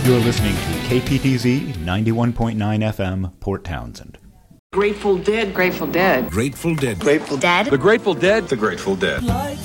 You're listening to KPTZ 91.9 FM, Port Townsend. Grateful Dead. Grateful Dead. Grateful Dead. Grateful Dead. The Grateful Dead. The Grateful Dead.